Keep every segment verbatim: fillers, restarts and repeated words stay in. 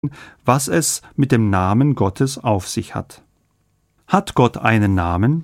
was es mit dem Namen Gottes auf sich hat. Hat Gott einen Namen?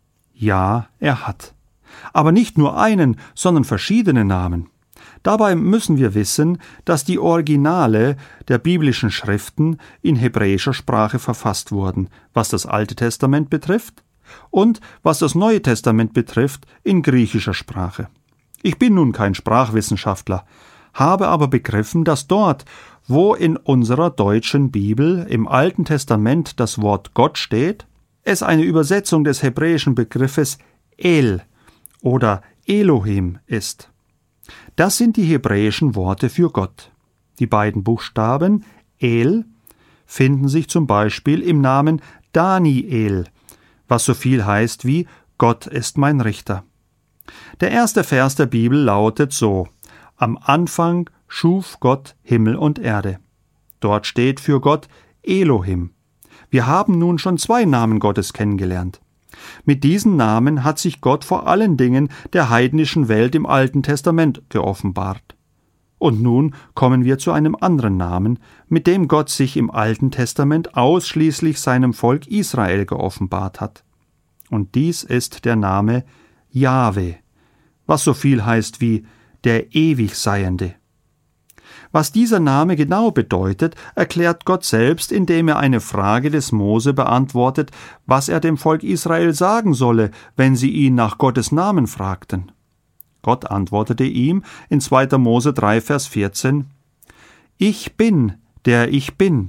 Ja, er hat. Aber nicht nur einen, sondern verschiedene Namen. Dabei müssen wir wissen, dass die Originale der biblischen Schriften in hebräischer Sprache verfasst wurden, was das Alte Testament betrifft, und was das Neue Testament betrifft, in griechischer Sprache. Ich bin nun kein Sprachwissenschaftler, habe aber begriffen, dass dort, wo in unserer deutschen Bibel im Alten Testament das Wort Gott steht, es eine Übersetzung des hebräischen Begriffes El oder Elohim ist. Das sind die hebräischen Worte für Gott. Die beiden Buchstaben El finden sich zum Beispiel im Namen Daniel, was so viel heißt wie Gott ist mein Richter. Der erste Vers der Bibel lautet so: Am Anfang schuf Gott Himmel und Erde. Dort steht für Gott Elohim. Wir haben nun schon zwei Namen Gottes kennengelernt. Mit diesen Namen hat sich Gott vor allen Dingen der heidnischen Welt im Alten Testament geoffenbart. Und nun kommen wir zu einem anderen Namen, mit dem Gott sich im Alten Testament ausschließlich seinem Volk Israel geoffenbart hat. Und dies ist der Name Jahwe, was so viel heißt wie der Ewigseiende. Was dieser Name genau bedeutet, erklärt Gott selbst, indem er eine Frage des Mose beantwortet, was er dem Volk Israel sagen solle, wenn sie ihn nach Gottes Namen fragten. Gott antwortete ihm in zweiter Mose drei, Vers vierzehn: Ich bin, der ich bin.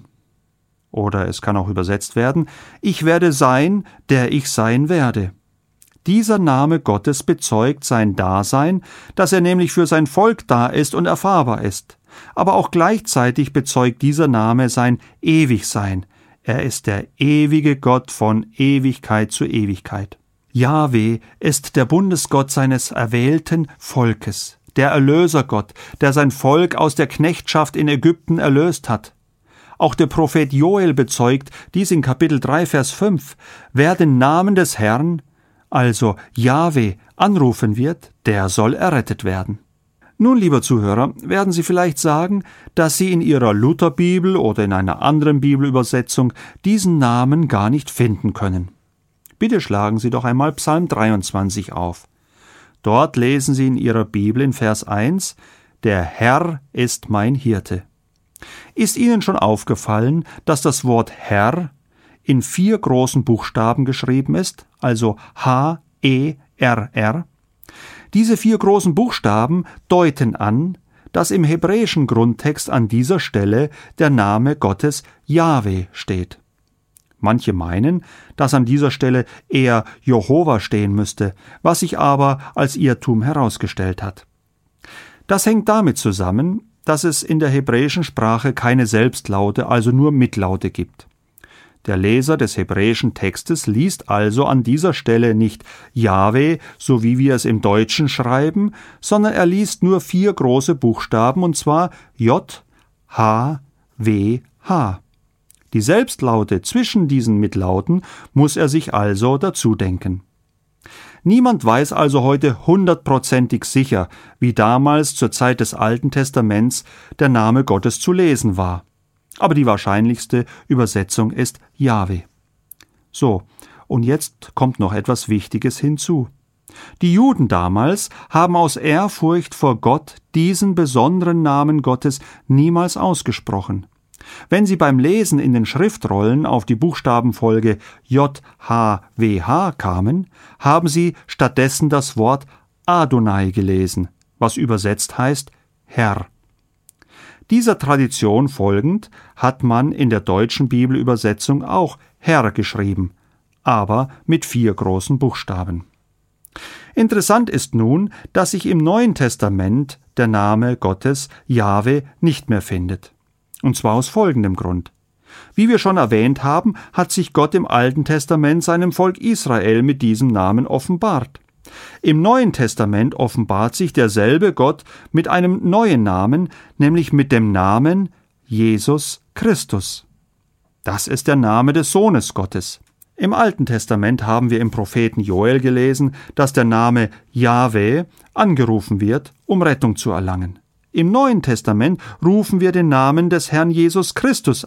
Oder es kann auch übersetzt werden: Ich werde sein, der ich sein werde. Dieser Name Gottes bezeugt sein Dasein, dass er nämlich für sein Volk da ist und erfahrbar ist. Aber auch gleichzeitig bezeugt dieser Name sein Ewigsein. Er ist der ewige Gott von Ewigkeit zu Ewigkeit. Jahwe ist der Bundesgott seines erwählten Volkes, der Erlösergott, der sein Volk aus der Knechtschaft in Ägypten erlöst hat. Auch der Prophet Joel bezeugt dies in Kapitel drei, Vers fünf: Wer den Namen des Herrn, also Jahwe, anrufen wird, der soll errettet werden. Nun, lieber Zuhörer, werden Sie vielleicht sagen, dass Sie in Ihrer Lutherbibel oder in einer anderen Bibelübersetzung diesen Namen gar nicht finden können. Bitte schlagen Sie doch einmal Psalm dreiundzwanzig auf. Dort lesen Sie in Ihrer Bibel in Vers eins: Der Herr ist mein Hirte. Ist Ihnen schon aufgefallen, dass das Wort Herr in vier großen Buchstaben geschrieben ist, also H E R R? Diese vier großen Buchstaben deuten an, dass im hebräischen Grundtext an dieser Stelle der Name Gottes Jahwe steht. Manche meinen, dass an dieser Stelle eher Jehova stehen müsste, was sich aber als Irrtum herausgestellt hat. Das hängt damit zusammen, dass es in der hebräischen Sprache keine Selbstlaute, also nur Mitlaute gibt. Der Leser des hebräischen Textes liest also an dieser Stelle nicht Jahwe, so wie wir es im Deutschen schreiben, sondern er liest nur vier große Buchstaben, und zwar J, H, W, H. Die Selbstlaute zwischen diesen Mitlauten muss er sich also dazu denken. Niemand weiß also heute hundertprozentig sicher, wie damals zur Zeit des Alten Testaments der Name Gottes zu lesen war. Aber die wahrscheinlichste Übersetzung ist Jahwe. So, und jetzt kommt noch etwas Wichtiges hinzu. Die Juden damals haben aus Ehrfurcht vor Gott diesen besonderen Namen Gottes niemals ausgesprochen. Wenn sie beim Lesen in den Schriftrollen auf die Buchstabenfolge J H W H kamen, haben sie stattdessen das Wort Adonai gelesen, was übersetzt heißt Herr. Dieser Tradition folgend hat man in der deutschen Bibelübersetzung auch Herr geschrieben, aber mit vier großen Buchstaben. Interessant ist nun, dass sich im Neuen Testament der Name Gottes Jahwe nicht mehr findet. Und zwar aus folgendem Grund. Wie wir schon erwähnt haben, hat sich Gott im Alten Testament seinem Volk Israel mit diesem Namen offenbart. Im Neuen Testament offenbart sich derselbe Gott mit einem neuen Namen, nämlich mit dem Namen Jesus Christus. Das ist der Name des Sohnes Gottes. Im Alten Testament haben wir im Propheten Joel gelesen, dass der Name Jahwe angerufen wird, um Rettung zu erlangen. Im Neuen Testament rufen wir den Namen des Herrn Jesus Christus